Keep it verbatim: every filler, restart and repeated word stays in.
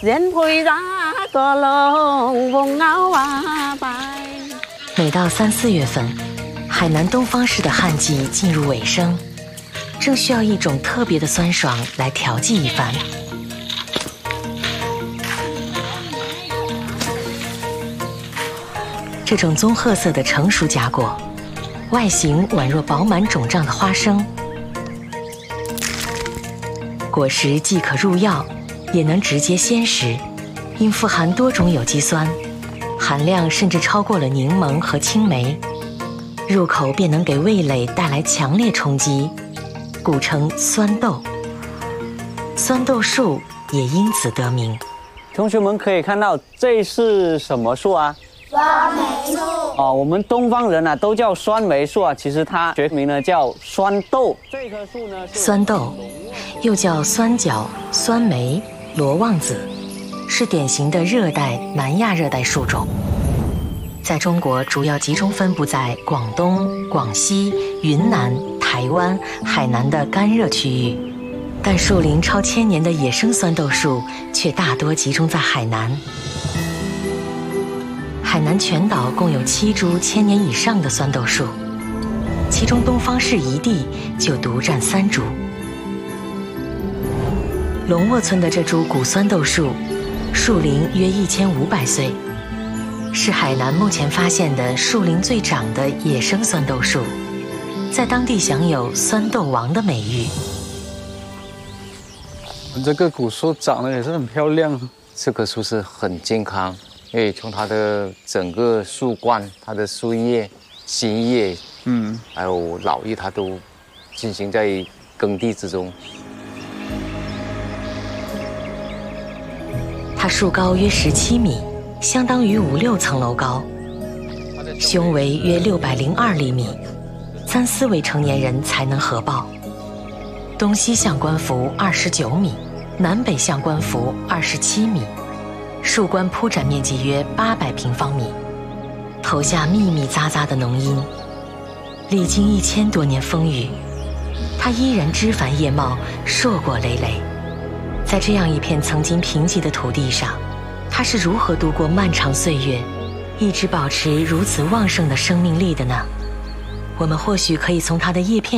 每到三四月份，海南东方市的旱季进入尾声，正需要一种特别的酸爽来调剂一番。这种棕褐色的成熟荚果，外形宛若饱满肿胀的花生，果实既可入药，也能直接鲜食，因富含多种有机酸，含量甚至超过了柠檬和青梅，入口便能给味蕾带来强烈冲击，故称酸豆。酸豆树也因此得名。 同学们可以看到，这是什么树啊？ 酸梅树。 哦，我们东方人啊都叫酸梅树啊，其实它学名呢叫酸豆。这棵树呢， 酸豆又叫酸角、酸梅、罗望子，是典型的热带南亚热带树种。在中国主要集中分布在广东、广西、云南、台湾、海南的干热区域，但树龄超千年的野生酸豆树却大多集中在海南。海南全岛共有七株千年以上的酸豆树，其中东方市一地就独占三株。龙卧村的这株古酸豆树，树龄约一千五百岁，是海南目前发现的树龄最长的野生酸豆树，在当地享有“酸豆王”的美誉。 这个古树长得也是很漂亮， 这棵树是很健康。因为从它的整个树冠、它的树叶、新叶，嗯，还有老叶，它都进行在耕地之中。 它树高约十七米，相当于五六层楼高，胸围约六百零二厘米，三四位成年人才能合抱。东西向冠幅二十九米，南北向冠幅二十七米。树冠铺展面积约八百平方米，投下密密匝匝的浓荫。历经一千多年风雨，它依然枝繁叶茂，硕果累累。在这样一片曾经贫瘠的土地上，它是如何度过漫长岁月，一直保持如此旺盛的生命力的呢？我们或许可以从它的叶片